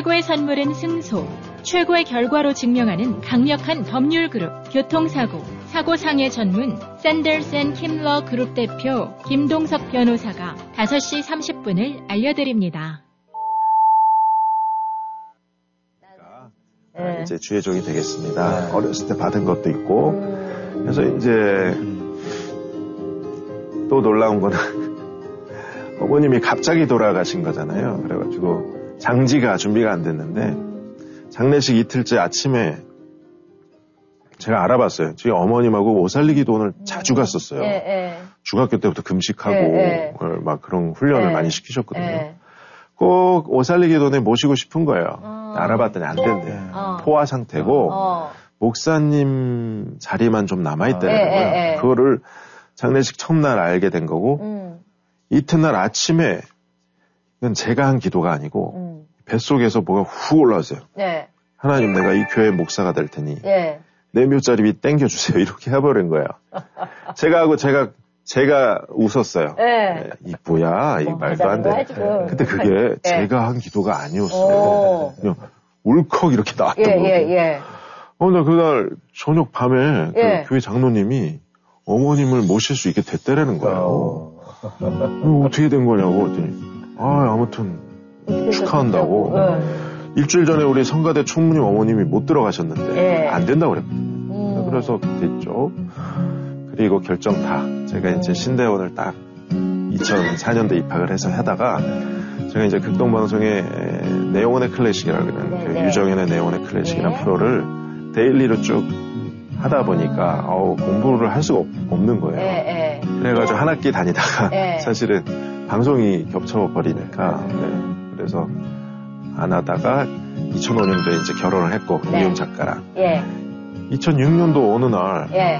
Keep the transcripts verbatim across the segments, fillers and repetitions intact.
최고의 선물은 승소. 최고의 결과로 증명하는 강력한 법률 그룹 교통사고, 사고상해 전문 샌더스 앤 킴러 그룹 대표 김동석 변호사가 다섯 시 삼십 분을 알려드립니다. 네. 이제 주의종이 되겠습니다. 네. 어렸을 때 받은 것도 있고. 음. 그래서 이제 또 놀라운 거는 어머님이 갑자기 돌아가신 거잖아요. 그래가지고 장지가 준비가 안 됐는데 장례식 이틀째 아침에 제가 알아봤어요. 저희 어머님하고 옷 살리기 돈을 자주 갔었어요. 예, 예. 중학교 때부터 금식하고 예, 예. 막 그런 훈련을 예. 많이 시키셨거든요. 예. 꼭 옷 살리기 돈에 모시고 싶은 거예요. 어. 알아봤더니 안 된대. 어. 포화 상태고 어. 목사님 자리만 좀 남아있다는 예, 거예요. 예, 예. 그거를 장례식 첫날 알게 된 거고 음. 이튿날 아침에 이건 제가 한 기도가 아니고 음. 뱃속에서 뭐가 훅 올라왔어요. 예. 하나님, 내가 이 교회 목사가 될 테니 예. 내 묘자리 땡겨주세요. 이렇게 해버린 거예요. 제가 하고 제가 제가 웃었어요. 예. 이 뭐야, 이 뭐 말도 안 돼. 근데 그게 예. 제가 한 기도가 아니었어요. 오. 그냥 울컥 이렇게 나왔던 예, 거예요. 예, 예. 어, 나 그날 저녁 밤에 예. 그 교회 장로님이 어머님을 모실 수 있게 됐다라는 거예요. 어. 어떻게 된 거냐고 그랬더니 아, 아무튼 축하한다고. 예. 일주일 전에 우리 성가대 총무님 어머님이 못 들어가셨는데 예. 안 된다고 그랬거든요. 음. 그래서 됐죠. 그리고 결정 다. 제가 이제 신대원을 딱 이천사 년도에 입학을 해서 하다가 제가 이제 극동방송의 네온의 클래식이라고 하는 네, 그 네. 유정현의 네온의 클래식이라는 네. 프로를 데일리로 쭉 하다 보니까 어우, 공부를 할 수가 없, 없는 거예요. 예, 예. 그래가지고 한 학기 다니다가 네. 사실은 방송이 겹쳐버리니까 네. 그래서 안 하다가 이천오 년도에 이제 결혼을 했고 네. 이용 작가랑 예. 이천육 년도 어느 날 예.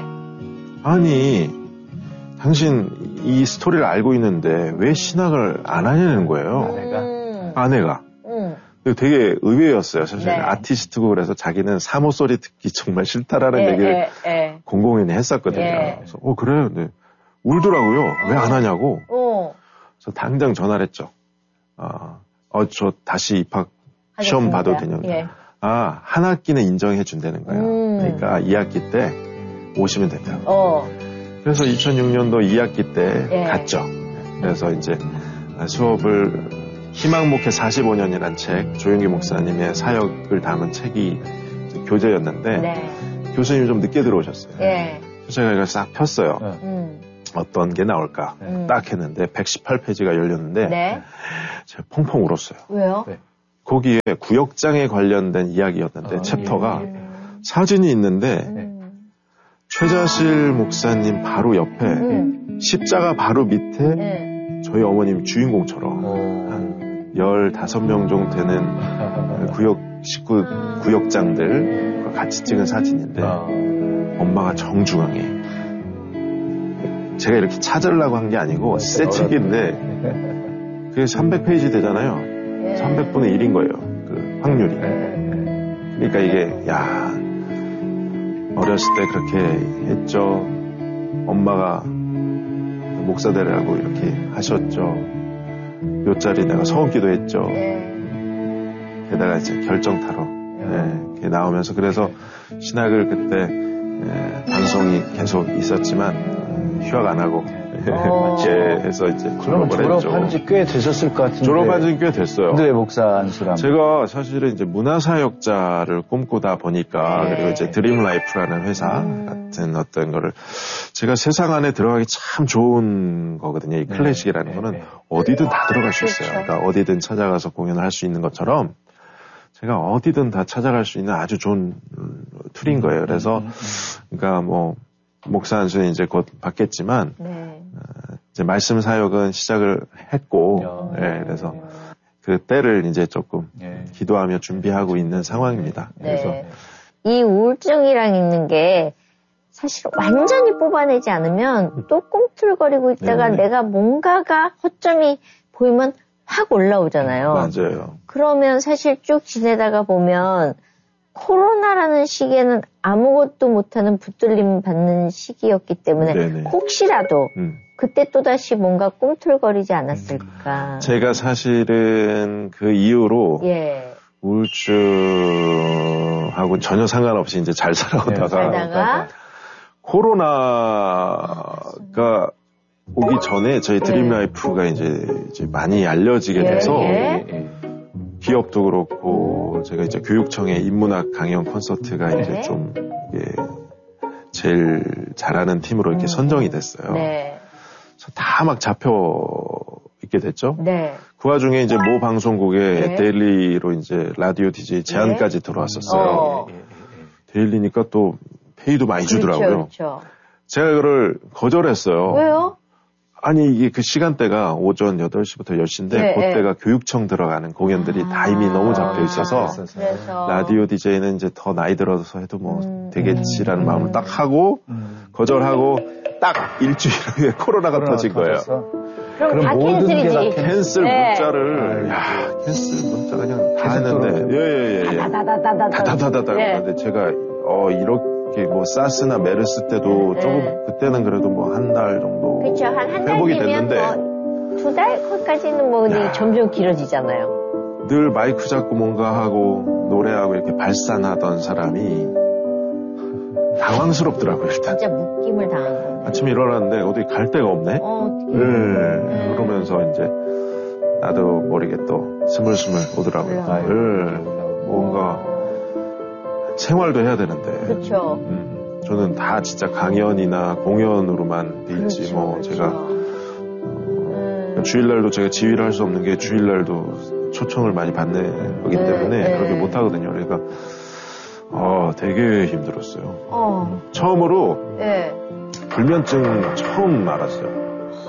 아니 당신 이 스토리를 알고 있는데 왜 신학을 안 하냐는 거예요. 음. 아내가. 음. 되게 의외였어요. 사실 네. 아티스트고 그래서 자기는 사모 소리 듣기 정말 싫다라는 예, 얘기를 예, 예. 공공연히 했었거든요. 예. 그래서 어 그래요. 네. 울더라고요. 왜 안 하냐고. 어. 그래서 당장 전화를 했죠. 아, 어, 저 다시 입학 시험 하겠습니다. 봐도 되냐고. 예. 아, 한 학기는 인정해 준다는 거예요. 음. 그러니까 이 학기 때 오시면 된다. 어. 그래서 이천육 년도 이 학기 때 예. 갔죠. 그래서 이제 수업을 희망목회 사십오 년이란 책, 조용기 목사님의 사역을 담은 책이 교재였는데 네. 교수님이 좀 늦게 들어오셨어요. 예. 그래서 제가 이걸 싹 폈어요. 네. 음. 어떤 게 나올까 음. 딱 했는데 백십팔 페이지가 열렸는데 네. 제가 펑펑 울었어요. 왜요? 네. 거기에 구역장에 관련된 이야기였는데 아, 챕터가 음. 사진이 있는데 음. 최자실 목사님 바로 옆에 음. 십자가 바로 밑에 네. 저희 어머님 주인공처럼 오. 한 열다섯 명 정도 되는 구역 식구 구역장들 같이 찍은 사진인데 아. 엄마가 정중앙에 제가 이렇게 찾으려고 한 게 아니고 새 책인데 그게 삼백 페이지 되잖아요. 예. 삼백분의 일인 거예요. 그 확률이. 그러니까 이게 야 어렸을 때 그렇게 했죠. 엄마가 목사되라고 이렇게 하셨죠. 요짜리 내가 서원기도 했죠. 네. 게다가 이제 결정타로 네, 그게 나오면서 그래서 신학을 그때 예, 방송이 계속 있었지만 휴학 안 하고 어. 예, 해서 이제 그럼 졸업을 했죠. 졸업한 지 꽤 되셨을 것 같은데. 졸업한 지는 꽤 됐어요. 근데 왜 목사 안수람? 제가 사실은 이제 문화사역자를 꿈꾸다 보니까 네. 그리고 이제 드림라이프라는 회사 음. 같은 어떤 거를 제가 세상 안에 들어가기 참 좋은 거거든요. 이 클래식이라는 네. 거는 네. 어디든 다 들어갈 수 있어요. 그렇죠. 그러니까 어디든 찾아가서 공연을 할 수 있는 것처럼 제가 어디든 다 찾아갈 수 있는 아주 좋은 툴인 거예요. 그래서 음, 음. 그러니까 뭐 목사 안수는 이제 곧 받겠지만 네. 이제 말씀 사역은 시작을 했고, 야. 예, 그래서 그 때를 이제 조금 예. 기도하며 준비하고 있는 상황입니다. 그래서 네. 이 우울증이랑 있는 게 사실 완전히 뽑아내지 않으면 또 꿈틀거리고 있다가 네네. 내가 뭔가가 허점이 보이면 확 올라오잖아요. 맞아요. 그러면 사실 쭉 지내다가 보면 코로나라는 시기에는 아무것도 못하는 붙들림 받는 시기였기 때문에 네네. 혹시라도 음. 그때 또다시 뭔가 꿈틀거리지 않았을까. 제가 사실은 그 이후로 예. 우울증하고 전혀 상관없이 이제 잘 살아오다가 살다가 코로나가 오기 전에 저희 드림라이프가 이제, 이제 많이 알려지게 돼서 예, 예. 기업도 그렇고 제가 이제 교육청의 인문학 강연 콘서트가 이제 네. 좀 이게 제일 잘하는 팀으로 이렇게 음. 선정이 됐어요. 네. 다 막 잡혀 있게 됐죠. 네. 그 와중에 이제 모 방송국에 네. 데일리로 이제 라디오 디제이 제안까지 들어왔었어요. 어. 데일리니까 또 페이도 많이 주더라고요. 그렇죠, 그렇죠. 제가 그걸 거절했어요. 왜요? 아니 이게 그 시간대가 오전 여덟 시부터 열 시인데 네, 그때가 교육청 들어가는 공연들이 다 이미 너무 잡혀 있어서 그래서 라디오 디제이는 이제 더 나이 들어서 해도 뭐 음, 되겠지라는 음. 마음을 딱 하고 음. 거절하고 딱 일주일 후에 코로나가 코로나 터진 거예요. 터졌어? 그럼 그럼 다 모든 게 캔슬이지. 다 캔슬. 캔슬 네. 문자를 아이고. 야 캔슬 문자 그냥 다 계속 했는데 예예예 다다다다다다. 다다다다다 네. 근데 제가 어 이렇게 뭐 사스나 메르스 때도 네. 조금 그때는 그래도 뭐 한 달 정도 그렇죠. 한 한 달 회복이 뒤면 됐는데 뭐 두 달? 거기까지는 뭐 이제 야. 점점 길어지잖아요. 늘 마이크 잡고 뭔가 하고 노래하고 이렇게 발산하던 사람이 당황스럽더라고요 일단. 진짜 묶임을 당한 거네. 아침에 일어났는데 어디 갈 데가 없네. 어, 어떡해. 네. 그러면서 이제 나도 모르게 또 스물스물 오더라고요. 올라와요. 네. 뭔가 생활도 해야 되는데. 그렇죠. 음, 저는 다 진짜 강연이나 공연으로만 돼 있지. 그렇죠, 뭐 그렇죠. 제가 음. 주일날도 제가 지휘를 할 수 없는 게 주일날도 초청을 많이 받는 거기 네, 때문에 네. 그렇게 못 하거든요. 그러니까 어 되게 힘들었어요. 어, 처음으로 예. 불면증 처음 알았어요.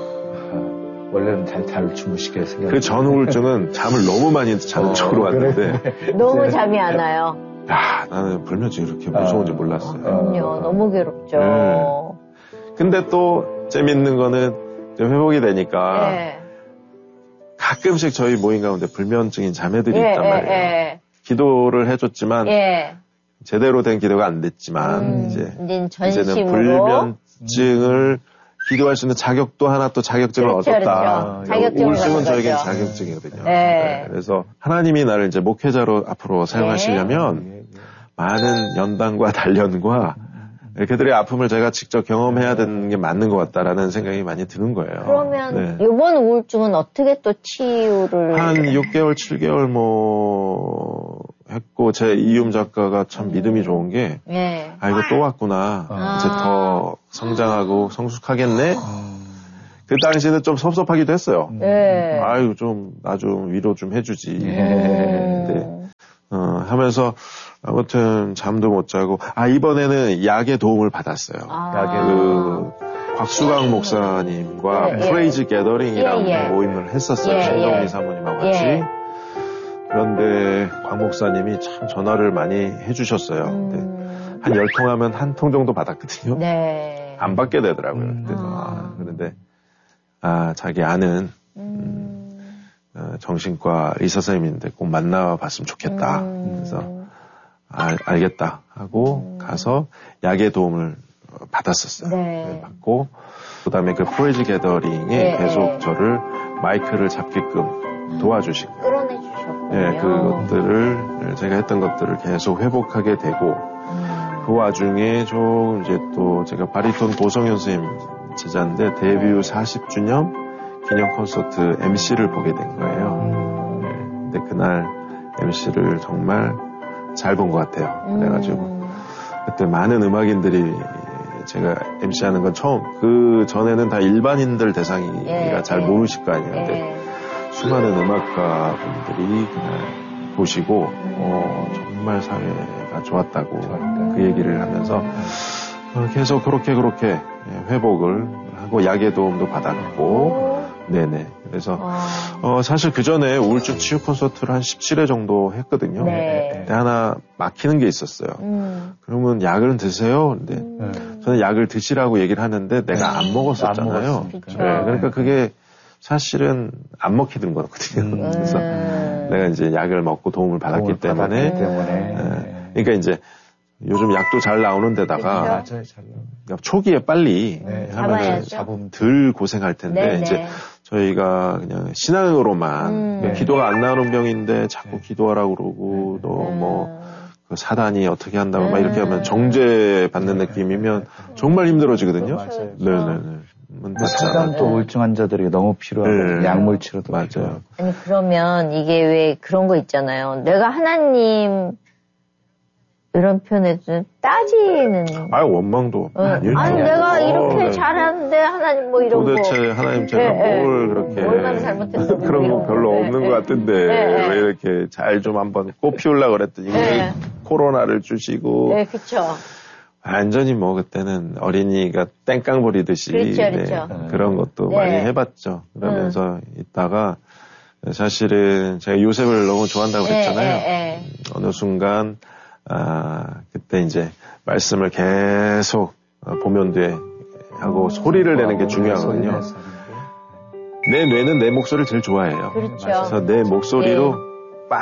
원래는 잘, 잘 주무시게 생겼 그 전 우울증은 잠을 너무 많이 자는 어, 쪽으로 그래. 왔는데 너무 잠이 안 와요. 야 나는 불면증이 이렇게 무서운지 아. 몰랐어요. 그럼요. 너무 괴롭죠. 네. 근데 또 재밌는 거는 이제 회복이 되니까 예. 가끔씩 저희 모임 가운데 불면증인 자매들이 예, 있단 말이에요. 예, 기도를 해줬지만 예. 예. 제대로 된 기도가 안 됐지만 음, 이제 이제는 이제는 전심으로. 불면증을 기도할 수 있는 자격도 하나 또 자격증을 그렇죠, 얻었다. 그렇죠. 자격증을 우울증은 얻은 저에겐 거죠. 자격증이거든요. 네. 네, 그래서 하나님이 나를 이제 목회자로 앞으로 사용하시려면 많은 연단과 단련과 그들의 아픔을 제가 직접 경험해야 되는 게 맞는 것 같다라는 생각이 많이 드는 거예요. 그러면 네. 이번 우울증은 어떻게 또 치유를 한 육 개월, 칠 개월 뭐 했고 제 이윤 작가가 참 믿음이 좋은 게 예. 아 이거 또 왔구나. 아. 이제 더 성장하고 성숙하겠네. 그 당시에는 좀 섭섭하기도 했어요. 예. 아유 좀 나 좀 위로 좀 해주지. 예. 음. 어, 하면서 아무튼 잠도 못 자고 아 이번에는 약의 도움을 받았어요. 아. 그 곽수강 목사님과 예, 예. 프레이즈 게더링이라는 예, 예. 모임을 했었어요. 예, 신동미 예. 사모님하고 같이. 예. 그런데 곽 목사님이 참 전화를 많이 해주셨어요. 근데 음. 한 열 통 하면 한 통 정도 받았거든요. 네. 안 받게 되더라고요. 음. 그래서 아. 아, 그런데 아 자기 아는 음. 어, 정신과 의사 선생님인데 꼭 만나봤으면 좋겠다. 음. 그래서 알, 알겠다 하고 음. 가서 약의 도움을 받았었어요. 네. 받고 그다음에 그 프레이즈 게더링에 네, 계속 네. 저를 마이크를 잡게끔 도와주시고 끌어내 주셨군요. 예, 그것들을 제가 했던 것들을 계속 회복하게 되고 음. 그 와중에 좀 이제 또 제가 바리톤 고성현 선생님 제자인데 데뷔 사십 주년 기념 콘서트 엠씨를 보게 된 거예요. 예, 근데 그날 엠씨를 정말 잘 본 것 같아요. 그래가지고 음. 그때 많은 음악인들이 제가 엠씨하는 건 처음 그 전에는 다 일반인들 대상이라 예, 잘 예. 모르실 거 아니에요. 근데 예. 수많은 음악가 분들이 그날 보시고 어, 정말 사회가 좋았다고 좋았다. 그 얘기를 하면서 어, 계속 그렇게 그렇게 회복을 하고 약의 도움도 받았고 네네 그래서 와. 어, 사실 그 전에 우울증 치유 콘서트를 한 십칠 회 정도 했거든요. 네. 근데 하나 막히는 게 있었어요. 음. 그러면 약을 드세요. 근데 음. 저는 약을 드시라고 얘기를 하는데 내가 안 먹었었잖아요. 안 먹었으니까. 그쵸. 네, 그러니까 그게 사실은 안 먹히는 거거든요. 음. 그래서 음. 내가 이제 약을 먹고 도움을 받았기 도움을 때문에, 받았기 때문에. 예, 그러니까 이제 요즘 약도 잘 나오는 데다가 그렇죠? 맞아요, 잘 나와요. 초기에 빨리 네, 하면 잡아야죠. 덜 고생할 텐데 네네. 이제 저희가 그냥 신앙으로만 음. 기도가 안 나오는 병인데 자꾸 기도하라고 그러고 또 뭐 음. 그 사단이 어떻게 한다고 막 이렇게 음. 하면 정죄 받는 느낌이면 정말 힘들어지거든요. 맞아요. 네네네. 근데 상담 또 우울증 환자들에게 너무 필요하고 네. 약물 치료도 맞아요. 필요하고. 아니 그러면 이게 왜 그런 거 있잖아요. 내가 하나님 이런 표현에서 따지는. 아 원망도 어. 많이 아니 했죠. 내가 어, 이렇게 네. 잘하는데 하나님 뭐 이런 도대체 거. 하나님 제가 네, 뭘 네. 그렇게 얼마나 잘못했다고 그런 거 이런 별로 거. 없는 네, 것 같은데 네. 왜 이렇게 잘 좀 한번 꽃피우려고 그랬더니 네. 코로나를 주시고 네, 그렇죠. 완전히 뭐 그때는 어린이가 땡깡 부리듯이 그렇죠, 네, 그렇죠. 그런 것도 네. 많이 해봤죠. 그러면서 있다가 사실은 제가 요셉을 너무 좋아한다고 그랬잖아요. 네, 네, 어느 순간 아 그때 이제 말씀을 계속 보면돼 하고 소리를 내는 게 중요하거든요. 내 뇌는 내 목소리를 제일 좋아해요. 그렇죠. 그래서 내 목소리로 막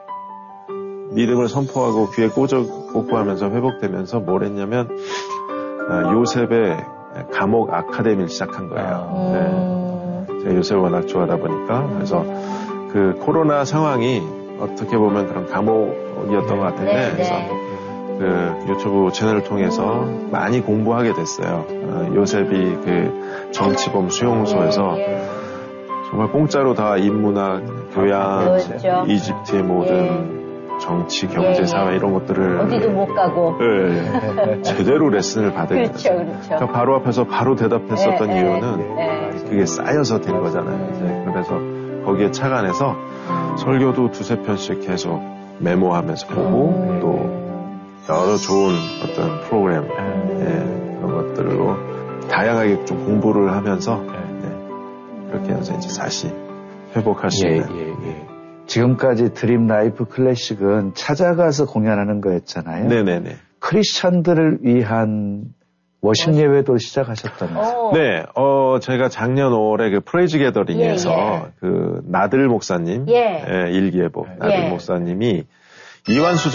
믿음을 선포하고 귀에 꽂아 꽂고 하면서 회복되면서 뭘 했냐면 아, 요셉의 감옥 아카데미를 시작한 거예요. 음. 네. 제가 요셉을 워낙 좋아하다 보니까 그래서 그 코로나 상황이 어떻게 보면 그런 감옥이었던 것 같은데 네, 그래서 네. 그 유튜브 채널을 통해서 많이 공부하게 됐어요. 어, 요셉이 그 정치범 수용소에서 예, 예. 정말 공짜로 다 인문학, 교양, 그렇죠. 이집트의 모든 정치, 경제, 예, 예. 사회 이런 것들을 어디도 못 가고. 예, 제대로 레슨을 받은 거죠. 그렇죠, 그렇죠. 그러니까 바로 앞에서 바로 대답했었던 예, 예, 이유는 예. 그게 쌓여서 된 거잖아요. 이제 그래서 거기에 착안해서 설교도 두세 편씩 계속 메모하면서 보고 음. 또 여러 좋은 어떤 프로그램 예, 그런 것들로 다양하게 좀 공부를 하면서 예, 그렇게 해서 이제 다시 회복할 수 예, 있는 예, 예. 지금까지 드림 라이프 클래식은 찾아가서 공연하는 거였잖아요. 네네네. 크리스찬들을 위한 워십 예배도 시작하셨다면서요. 어. 네, 어, 제가 작년 오월에 그 프레이즈 게더링에서 예, 예. 그 나들 목사님, 예. 예, 일기예보 나들 예. 목사님이 이완수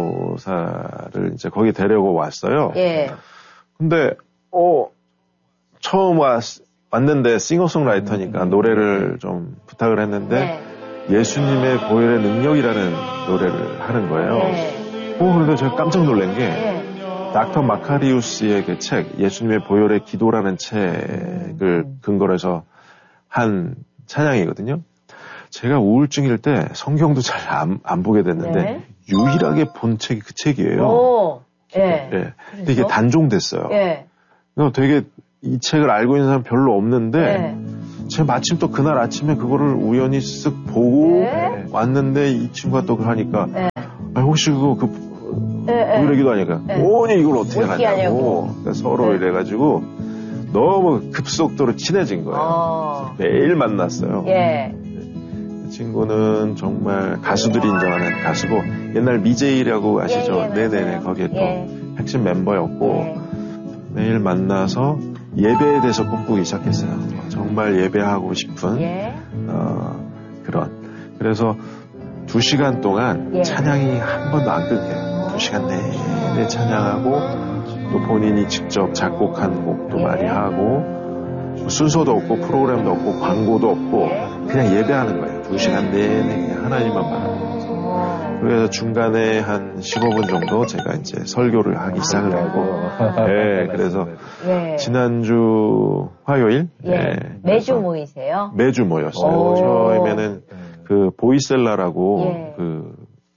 전도사를 이제 거기 데려고 왔어요. 예. 근데, 어, 처음 왔, 왔는데 싱어송라이터니까 노래를 좀 부탁을 했는데 네. 예수님의 보혈의 능력이라는 노래를 하는 거예요. 네. 어, 그런데 제가 깜짝 놀란 게 네. 닥터 마카리우스의 그 책, 예수님의 보혈의 기도라는 책을 근거로 해서 한 찬양이거든요. 제가 우울증일 때 성경도 잘 안 안 보게 됐는데 네. 유일하게 본 책이 그 책이에요. 오. 예. 예. 근데 이게 단종됐어요. 예. 그래서 되게 이 책을 알고 있는 사람 별로 없는데 예. 제가 마침 또 그날 아침에 그거를 우연히 쓱 보고 네. 왔는데 이 친구가 또 그러니까 예. 아, 혹시 그거 그 예. 예. 보혈의 기도 아니까 네. 오니 이걸 어떻게 어떻게 하냐고 하냐고. 그러니까 서로 네. 이래가지고 너무 급속도로 친해진 거예요. 어. 매일 만났어요. 예. 그 친구는 정말 가수들이 인정하는 가수고 옛날 미제이라고 아시죠? 예, 예, 네네네 맞아요. 거기에 또 예. 핵심 멤버였고 예. 매일 만나서 예배에 대해서 꿈꾸기 시작했어요. 정말 예배하고 싶은 예. 어, 그런 그래서 두 시간 동안 예. 찬양이 한 번도 안 끊겨요. 두 시간 내내 찬양하고 또 본인이 직접 작곡한 곡도 예. 많이 하고 순서도 없고 프로그램도 없고 광고도 없고 예. 그냥 예배하는 거예요. 두 시간 내내 그냥 하나님만 바라보면서. 그래서 중간에 한 십오 분 정도 제가 이제 설교를 하기 시작을 하고 예, 그래서 예. 지난주 화요일 예. 예, 매주 그래서 모이세요? 매주 모였어요. 오. 처음에는 그 보이셀라라고 예. 그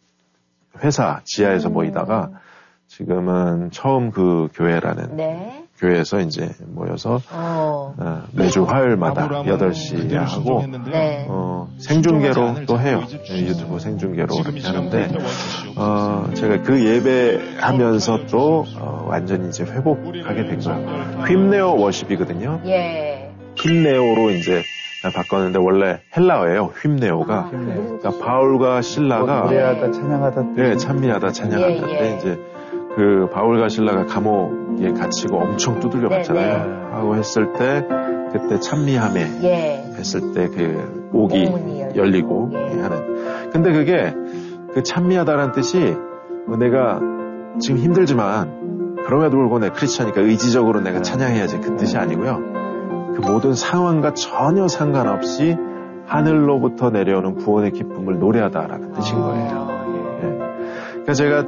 회사 지하에서 모이다가 지금은 처음 그 교회라는 네. 교회에서 이제 모여서 어. 어, 매주 화요일마다 여덟 시에 하고 네. 어, 생중계로 또 해요. 유튜브 생중계로 이렇게 하는데 어, 제가 그 예배하면서 또 어, 완전히 이제 회복하게 된 거예요. 힘내어 워십이거든요. 예. 힘내어로 이제 바꿨는데 원래 헬라어예요. 힘내어가. 아, 그래서 그러니까 바울과 신라가 노래하다 찬양하다 네, 찬미하다 찬양하다 예, 때 예. 이제 그 바울과 신라가 감옥에 갇히고 엄청 두들겨 네, 맞잖아요. 하고 했을 때 그때 찬미함에 예. 했을 때 그 옥이 옥문이 열리고, 열리고 예. 하는. 근데 그게 그 찬미하다라는 뜻이 내가 지금 힘들지만 그럼에도 불구하고 내 크리스천이니까 의지적으로 내가 찬양해야지 그 뜻이 아니고요. 그 모든 상황과 전혀 상관없이 하늘로부터 내려오는 구원의 기쁨을 노래하다라는 뜻인 거예요. 예. 그러니까 제가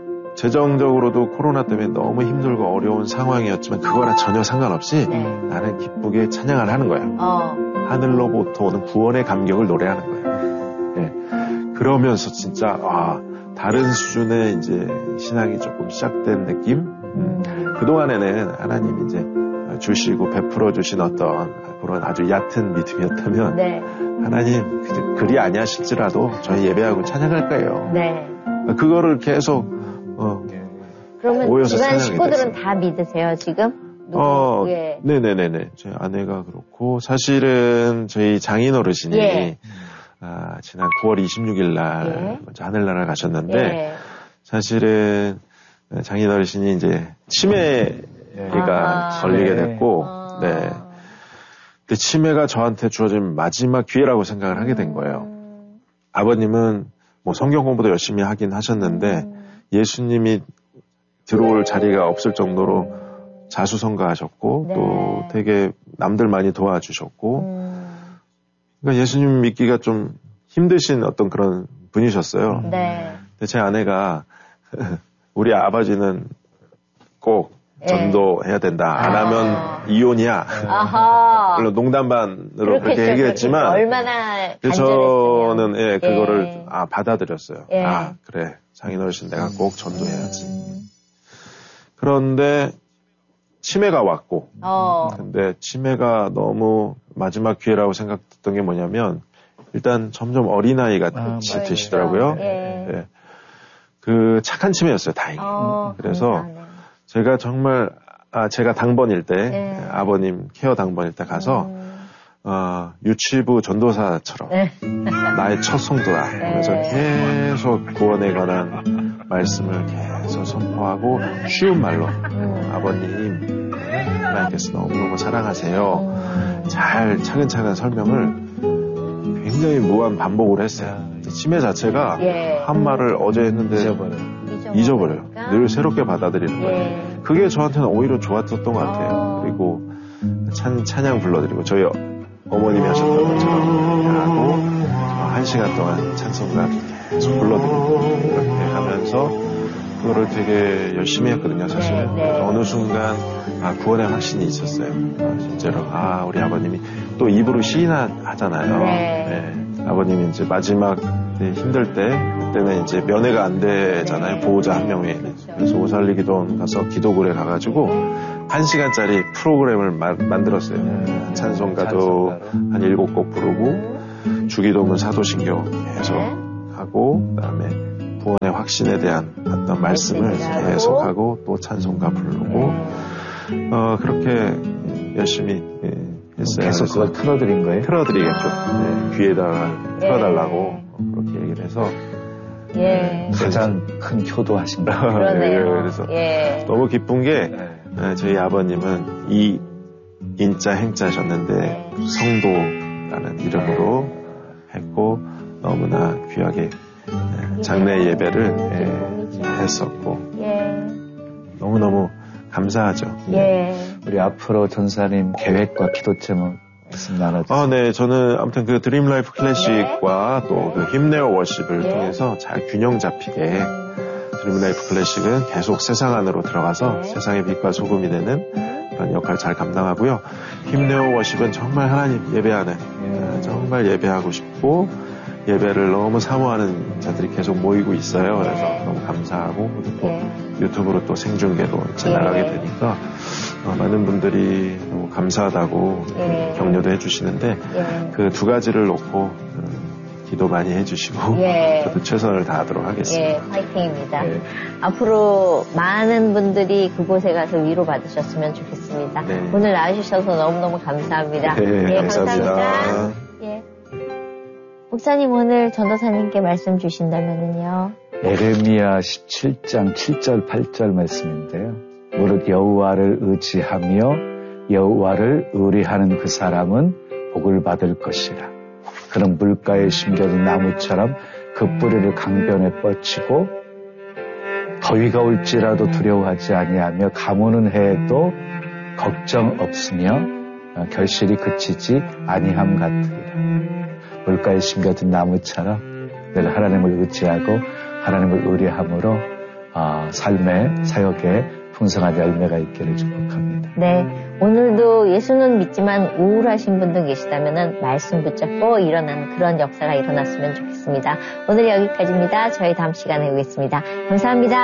재정적으로도 코로나 때문에 너무 힘들고 어려운 상황이었지만 그거랑 전혀 상관없이 네. 나는 기쁘게 찬양을 하는 거예요. 어. 하늘로부터 오는 구원의 감격을 노래하는 거예요. 예. 그러면서 진짜 아, 다른 수준의 이제 신앙이 조금 시작된 느낌. 음. 그 동안에는 하나님이 이제 주시고 베풀어 주신 어떤 그런 아주 얕은 믿음이었다면 네. 하나님 그, 그리 아니하실지라도 저희 예배하고 찬양할 거예요. 네. 그거를 계속 어, 그러면 모여서 집안 찬양이 식구들은 됐어요. 다 믿으세요, 지금? 누구, 어, 예. 네네네네. 저희 아내가 그렇고, 사실은 저희 장인 어르신이, 예. 아, 지난 구월 이십육일 날, 예. 먼저 하늘나라를 가셨는데, 예. 사실은 장인 어르신이 이제 치매가 아. 걸리게 됐고, 아. 네. 근데 치매가 저한테 주어진 마지막 기회라고 생각을 하게 된 거예요. 음. 아버님은 뭐 성경 공부도 열심히 하긴 하셨는데, 음. 예수님이 들어올 자리가 없을 정도로 자수성가하셨고 네. 또 되게 남들 많이 도와주셨고 음. 그러니까 예수님 믿기가 좀 힘드신 어떤 그런 분이셨어요. 네. 근데 제 아내가 우리 아버지는 꼭 예. 전도해야 된다. 안 아. 하면 이혼이야. 아하. 물론 농담반으로 그렇게 그렇겠죠, 얘기했지만 그렇겠죠. 얼마나 그래서 간절했으면. 저는 예, 그거를 예. 아, 받아들였어요. 예. 아 그래 장인 어르신 내가 꼭 전도해야지. 음. 그런데 치매가 왔고 어. 근데 치매가 너무 마지막 기회라고 생각했던 게 뭐냐면 일단 점점 어린아이 같이 아, 되시더라고요. 예. 예. 그 착한 치매였어요, 다행히. 어, 그래서 감사하네요. 제가 정말 아 제가 당번일 때 예. 아버님 케어 당번일 때 가서 음. 어, 유치부 전도사처럼 네. 나의 첫 성도다 하면서 네. 계속 구원에 관한 말씀을 계속 선포하고 쉬운 말로 음. 아버님 하나님께서 너무너무 사랑하세요. 음. 잘 차근차근 설명을 굉장히 무한 반복을 했어요. 치매 자체가 예. 한 말을 어제 했는데 잊어버려요. 잊어버려요. 잊어버리니까. 늘 새롭게 받아들이는 거예요. 예. 그게 저한테는 오히려 좋았었던 것 같아요. 어. 그리고 찬, 찬양 불러드리고 저희 어머님이 하셨던 것처럼 이렇게 하고 한 시간 동안 찬송가 계속 불러드리고 이렇게 하면서 그거를 되게 열심히 했거든요. 사실은. 네, 네. 어느 순간 아, 구원의 확신이 있었어요. 아, 실제로 아 우리 아버님이 또 입으로 시인하잖아요. 네. 네. 아버님이 이제 마지막 때 힘들 때 그때는 이제 면회가 안 되잖아요. 네. 보호자 한 명이. 그렇죠. 그래서 오살리 기도원 가서 기도굴에 가가지고 한 시간짜리 프로그램을 마, 만들었어요. 네. 찬송가도 찬송가로. 한 일곱 곡 부르고 주기도문 사도신교 계속 네. 하고 그다음에 구원의 확신에 대한 어떤 말씀을 말씀을 계속 하고. 하고 또 찬송가 부르고 어, 그렇게 열심히 예, 했어요. 계속 그래서 그걸 틀어드린 거예요? 틀어드리겠죠. 네, 귀에다가 예. 틀어달라고 그렇게 얘기를 해서 예. 가장 큰 효도하신 거. 그러네요. 예, 그래서 예. 너무 기쁜 게 네. 예, 저희 아버님은 이 인자 행자셨는데 네. 성도라는 이름으로 했고 너무나 귀하게 예, 장례 예배를 예, 했었고 예. 너무너무 감사하죠. 예. 우리 앞으로 전사님 계획과 기도 제목 말씀 나눠주세요. 아, 네. 저는 아무튼 그 드림 라이프 클래식과 네. 또 그 힘내어 워십을 네. 통해서 잘 균형 잡히게 드림 라이프 클래식은 계속 세상 안으로 들어가서 네. 세상의 빛과 소금이 되는 그런 역할을 잘 감당하고요. 힘내어 워십은 정말 하나님 예배하는 아, 정말 예배하고 싶고 예배를 너무 사모하는 자들이 계속 모이고 있어요. 그래서 네. 너무 감사하고 그리고 또 예. 유튜브로 또 생중계로 이제 예. 나가게 되니까 어, 많은 분들이 너무 감사하다고 예. 격려도 해주시는데 예. 그 두 가지를 놓고 음, 기도 많이 해주시고 예. 저도 최선을 다하도록 하겠습니다. 예, 화이팅입니다. 네. 앞으로 많은 분들이 그곳에 가서 위로받으셨으면 좋겠습니다. 네. 오늘 나와주셔서 너무너무 감사합니다. 네, 예, 감사합니다. 감사합니다. 예. 목사님 오늘 전도사님께 말씀 주신다면요. 에레미야 십칠 장 칠 절 팔 절 말씀인데요. 무릇 여호와를 의지하며 여호와를 의뢰하는 그 사람은 복을 받을 것이라. 그는 물가에 심겨진 나무처럼 그 뿌리를 강변에 뻗치고 더위가 올지라도 두려워하지 아니하며 가무는 해도 걱정 없으며 결실이 그치지 아니함 같으리라. 물가에 심겨진 나무처럼 늘 하나님을 의지하고 하나님을 의뢰함으로 어, 삶의 사역에 풍성한 열매가 있기를 축복합니다. 네, 오늘도 예수는 믿지만 우울하신 분도 계시다면 말씀 붙잡고 일어나는 그런 역사가 일어났으면 좋겠습니다. 오늘 여기까지입니다. 저희 다음 시간에 오겠습니다. 감사합니다.